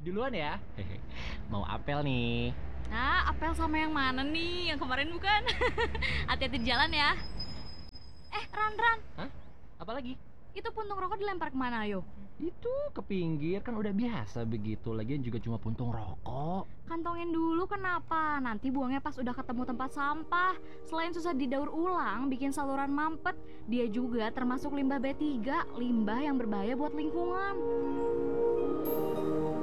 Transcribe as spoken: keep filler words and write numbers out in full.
Duluan ya. Hehe. Mau apel nih. Nah, apel sama yang mana nih? Yang kemarin bukan? Hati-hati di jalan ya. Eh, Ran, Ran. Hah? Apalagi? Itu puntung rokok dilempar kemana, ayo? Itu ke pinggir kan udah biasa begitu. Lagian juga cuma puntung rokok. Kantongin dulu kenapa? Nanti buangnya pas udah ketemu tempat sampah. Selain susah didaur ulang, bikin saluran mampet, dia juga termasuk limbah B tiga, limbah yang berbahaya buat lingkungan.